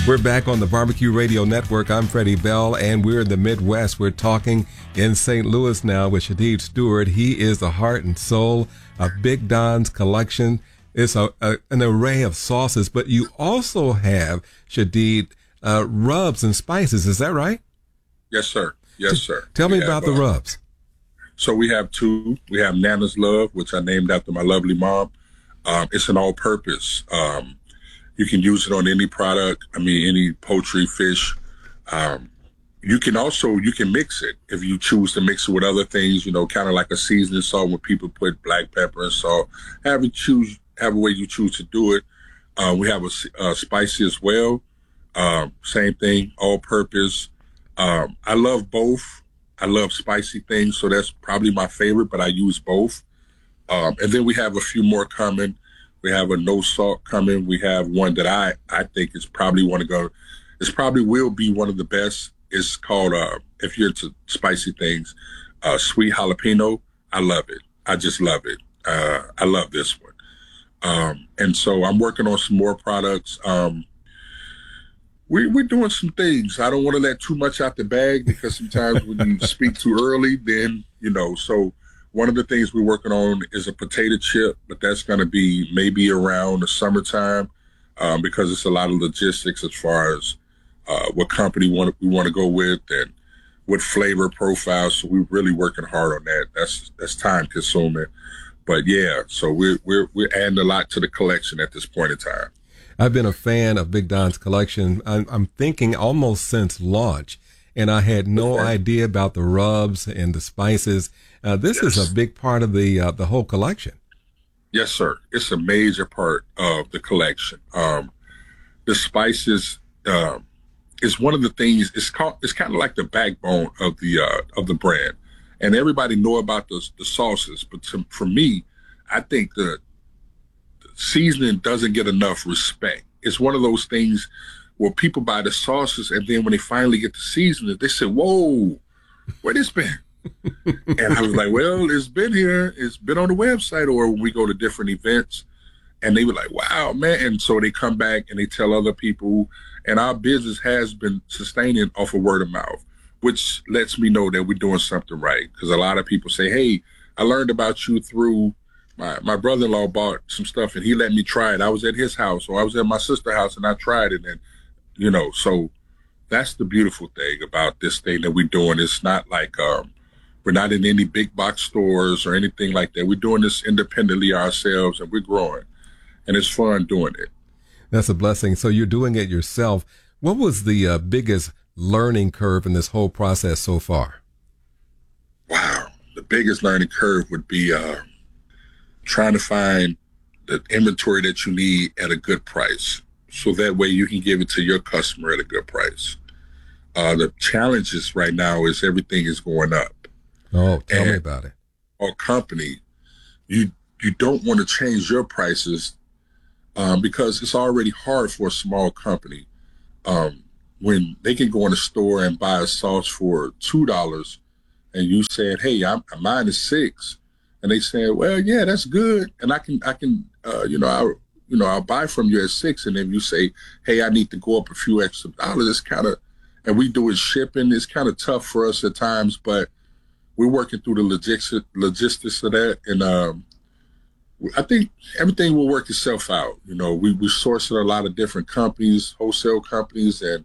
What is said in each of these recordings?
We're back on the Barbecue Radio Network. I'm Freddie Bell, and we're in the Midwest. We're talking in St. Louis now with Shadid Stewart. He is the heart and soul of Big Don's collection. It's an array of sauces, but you also have, Shadid, rubs and spices. Is that right? Yes, sir. Yes, sir. Tell me about the rubs. So we have two. We have Nana's Love, which I named after my lovely mom. It's an all-purpose. You can use it on any product. I mean, any poultry, fish. You can mix it if you choose to mix it with other things, kind of like a seasoning salt when people put black pepper and salt. Have a way you choose to do it. We have a spicy as well. Same thing, all purpose. I love both. I love spicy things, so that's probably my favorite, but I use both. And then we have a few more coming. We have a no salt coming. We have one that I think is probably will be one of the best. It's called, if you're into spicy things, sweet jalapeno. I love it. I just love it. I love this one. And so I'm working on some more products. We're doing some things. I don't want to let too much out the bag because sometimes when you speak too early, then, so one of the things we're working on is a potato chip, but that's going to be maybe around the summertime because it's a lot of logistics as far as what company we want to go with and what flavor profile. So we're really working hard on that. That's time consuming. But yeah, so we're adding a lot to the collection at this point in time. I've been a fan of Big Don's collection. I'm thinking almost since launch, and I had no idea about the rubs and the spices. This is a big part of the whole collection. Yes, sir. It's a major part of the collection. The spices is one of the things. It's kind of like the backbone of the brand, and everybody know about the sauces. But for me, I think the seasoning doesn't get enough respect. It's one of those things where people buy the sauces, and then when they finally get the seasoning, they say, "Whoa, where this been?" And I was like, "Well, it's been here. It's been on the website, or when we go to different events." And they were like, "Wow, man!" And so they come back and they tell other people, and our business has been sustaining off of word of mouth, which lets me know that we're doing something right. Because a lot of people say, "Hey, I learned about you through." My brother-in-law bought some stuff and he let me try it. I was at his house or I was at my sister's house and I tried it. And, so that's the beautiful thing about this thing that we're doing. It's not like we're not in any big box stores or anything like that. We're doing this independently ourselves and we're growing. And it's fun doing it. That's a blessing. So you're doing it yourself. What was the biggest learning curve in this whole process so far? Wow. The biggest learning curve would be trying to find the inventory that you need at a good price. So that way you can give it to your customer at a good price. The challenges right now is everything is going up. Oh, tell me about it. Our company, you don't want to change your prices because it's already hard for a small company. When they can go in a store and buy a sauce for $2 and you said, "Hey, mine is $6. And they said, "Well, yeah, that's good. And I can, I'll buy from you at $6. And then you say, "Hey, I need to go up a few extra dollars." It's kind of, and we do it shipping. It's kind of tough for us at times, but we're working through the logistics of that. And I think everything will work itself out. We source at a lot of different companies, wholesale companies, and,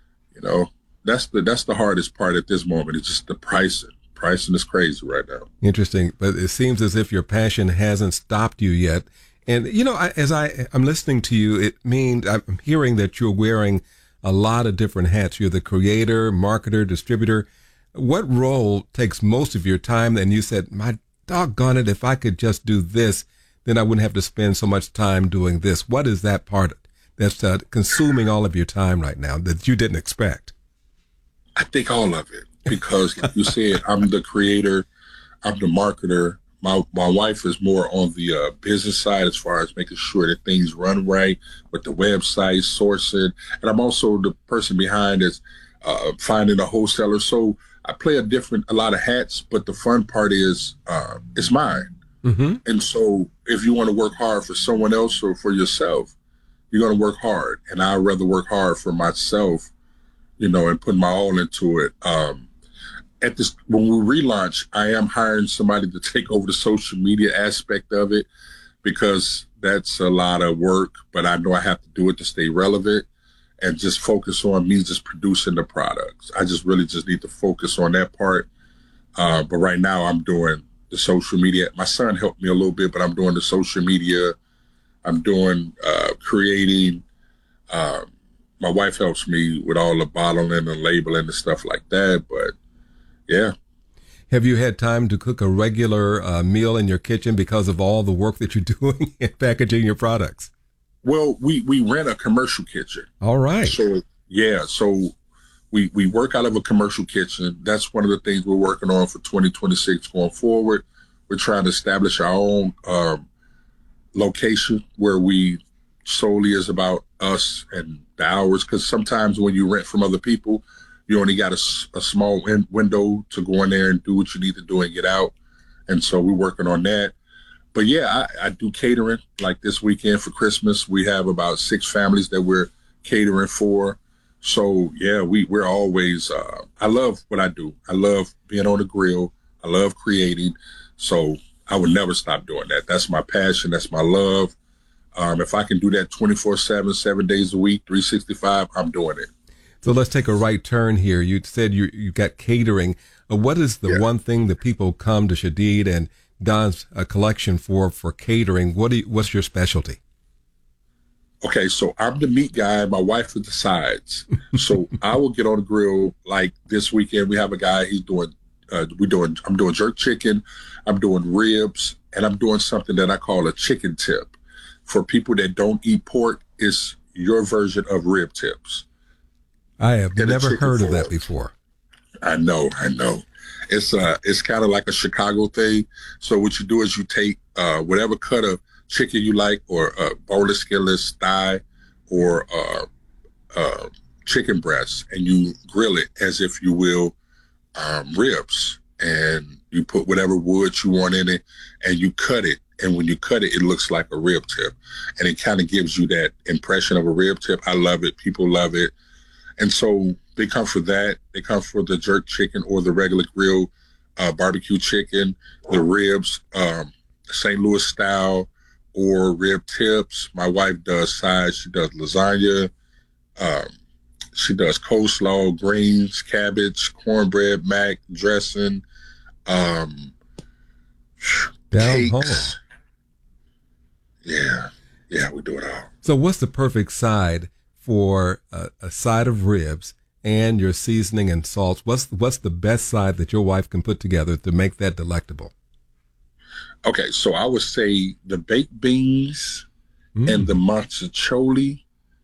that's the hardest part at this moment. It's just the pricing. Pricing is crazy right now. Interesting, but it seems as if your passion hasn't stopped you yet. And as I'm listening to you, it means I'm hearing that you're wearing a lot of different hats. You're the creator, marketer, distributor. What role takes most of your time? And you said, "My doggone it, if I could just do this, then I wouldn't have to spend so much time doing this." What is that part that's consuming all of your time right now that you didn't expect? I think all of it. Because like you said, I'm the creator, I'm the marketer. My wife is more on the business side as far as making sure that things run right with the website, sourcing. And I'm also the person behind is finding a wholesaler. So I play a lot of hats, but the fun part is it's mine. Mm-hmm. And so if you want to work hard for someone else or for yourself, you're going to work hard. And I'd rather work hard for myself, and put my all into it. When we relaunch, I am hiring somebody to take over the social media aspect of it, because that's a lot of work, but I know I have to do it to stay relevant and just focus on me just producing the products. I just really just need to focus on that part. But right now I'm doing the social media. My son helped me a little bit, but I'm doing the social media. I'm doing creating. My wife helps me with all the bottling and labeling and stuff like that. But yeah. Have you had time to cook a regular meal in your kitchen because of all the work that you're doing in packaging your products? Well, we rent a commercial kitchen. All right. So we work out of a commercial kitchen. That's one of the things we're working on for 2026 going forward. We're trying to establish our own location where we solely is about us and the hours. Because sometimes when you rent from other people, you only got a small window to go in there and do what you need to do and get out. And so we're working on that. But yeah, I do catering. Like this weekend for Christmas, we have about 6 families that we're catering for. So yeah, we're always, I love what I do. I love being on the grill. I love creating. So I would never stop doing that. That's my passion. That's my love. If I can do that 24/7, 7 days a week, 365, I'm doing it. So let's take a right turn here. You said you got catering. What is the one thing that people come to Shadid and Don's collection for catering? What's your specialty? Okay, so I'm the meat guy. My wife is the sides. So I will get on the grill. Like this weekend, we have a guy. He's doing. I'm doing jerk chicken. I'm doing ribs, and I'm doing something that I call a chicken tip. For people that don't eat pork, it's your version of rib tips. I have never heard of that before. I know. It's kind of like a Chicago thing. So what you do is you take whatever cut of chicken you like, or boneless, skinless, thigh, or chicken breast, and you grill it as if you will ribs, and you put whatever wood you want in it, and you cut it. And when you cut it, it looks like a rib tip, and it kind of gives you that impression of a rib tip. I love it. People love it. And so they come for that. They come for the jerk chicken or the regular grill barbecue chicken, the ribs, St. Louis style or rib tips. My wife does sides. She does lasagna. She does coleslaw, greens, cabbage, cornbread, mac, dressing, down cakes. Home. Yeah, we do it all. So what's the perfect side for a side of ribs and your seasoning and salts? What's the best side that your wife can put together to make that delectable? Okay, so I would say the baked beans and the mazzacholi,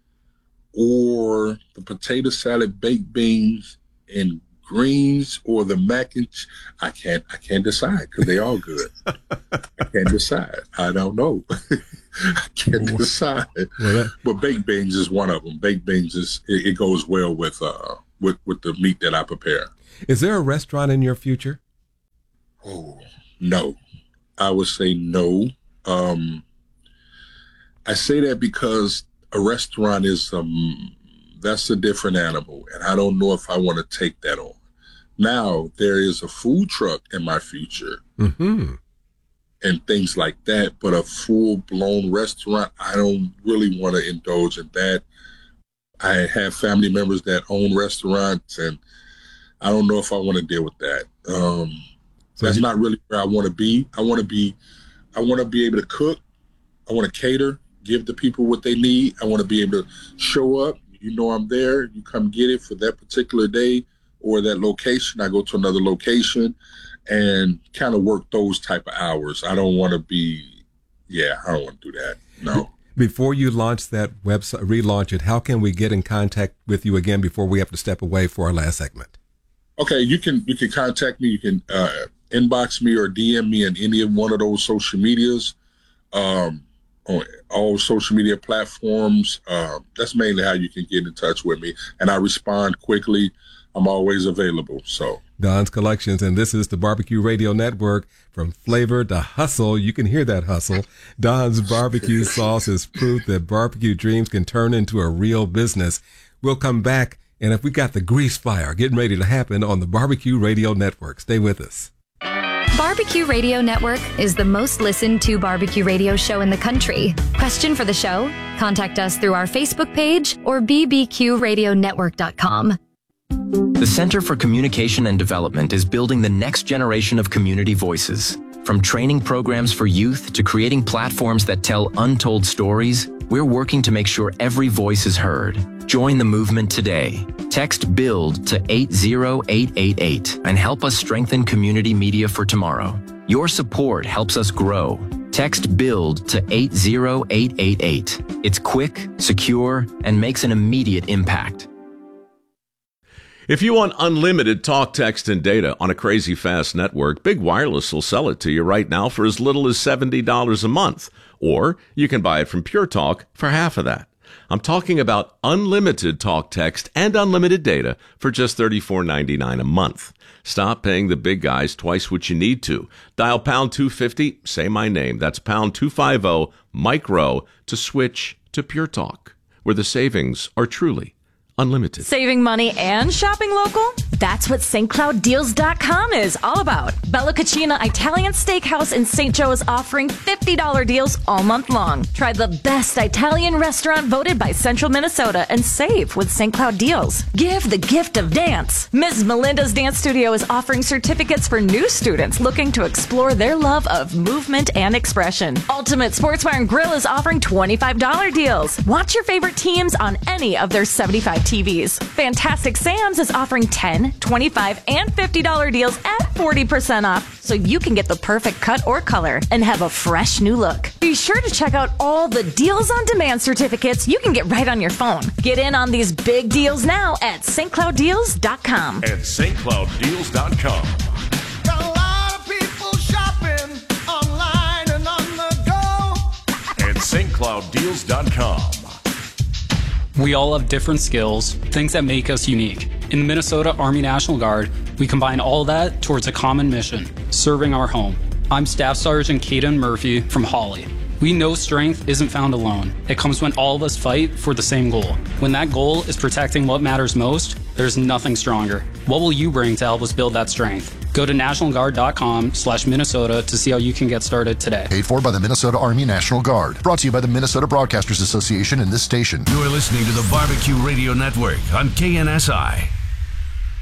or the potato salad, baked beans and greens, or the mac and I can't decide because they all good. I can't decide. I don't know. I can't decide. But baked beans is one of them. Baked beans it goes well with the meat that I prepare. Is there a restaurant in your future? Oh, no. I would say no. I say that because a restaurant is that's a different animal, and I don't know if I want to take that on. Now, there is a food truck in my future and things like that, but a full-blown restaurant, I don't really want to indulge in that. I have family members that own restaurants, and I don't know if I want to deal with that. That's not really where I want to be. I want to be able to cook. I want to cater, give the people what they need. I want to be able to show up. You know I'm there. You come get it for that particular day or that location. I go to another location and kind of work those type of hours. I don't want to I don't want to do that. No. Before you launch that website, relaunch it, how can we get in contact with you again before we have to step away for our last segment? Okay, you can contact me. You can inbox me or DM me in any one of those social medias, on all social media platforms. That's mainly how you can get in touch with me, and I respond quickly. I'm always available. So Don's Collections, and this is the Barbecue Radio Network. From flavor to hustle, you can hear that hustle. Don's barbecue sauce is proof that barbecue dreams can turn into a real business. We'll come back, and if we got the grease fire getting ready to happen on the Barbecue Radio Network, stay with us. Barbecue Radio Network is the most listened to barbecue radio show in the country. Question for the show? Contact us through our Facebook page or bbqradionetwork.com. The Center for Communication and Development is building the next generation of community voices. From training programs for youth to creating platforms that tell untold stories, we're working to make sure every voice is heard. Join the movement today. Text BUILD to 80888 and help us strengthen community media for tomorrow. Your support helps us grow. Text BUILD to 80888. It's quick, secure, and makes an immediate impact. If you want unlimited talk, text, and data on a crazy fast network, Big Wireless will sell it to you right now for as little as $70 a month. Or you can buy it from Pure Talk for half of that. I'm talking about unlimited talk, text, and unlimited data for just $34.99 a month. Stop paying the big guys twice what you need to. Dial pound 250, say my name. That's pound 250, micro, to switch to Pure Talk, where the savings are truly unlimited. Saving money and shopping local? That's what StCloudDeals.com is all about. Bella Cucina Italian Steakhouse in St. Joe is offering $50 deals all month long. Try the best Italian restaurant voted by Central Minnesota and save with St. Cloud Deals. Give the gift of dance. Ms. Melinda's Dance Studio is offering certificates for new students looking to explore their love of movement and expression. Ultimate Sports Bar and Grill is offering $25 deals. Watch your favorite teams on any of their 75 TVs. Fantastic Sam's is offering $10, $25, and $50 deals at 40% off, so you can get the perfect cut or color and have a fresh new look. Be sure to check out all the Deals on Demand certificates you can get right on your phone. Get in on these big deals now at StCloudDeals.com. At StCloudDeals.com. Got a lot of people shopping online and on the go. At StCloudDeals.com. We all have different skills, things that make us unique. In the Minnesota Army National Guard, we combine all that towards a common mission, serving our home. I'm Staff Sergeant Caden Murphy from Hawley. We know strength isn't found alone. It comes when all of us fight for the same goal. When that goal is protecting what matters most, there's nothing stronger. What will you bring to help us build that strength? Go to nationalguard.com/Minnesota to see how you can get started today. Paid for by the Minnesota Army National Guard. Brought to you by the Minnesota Broadcasters Association and this station. You're listening to the Barbecue Radio Network on KNSI.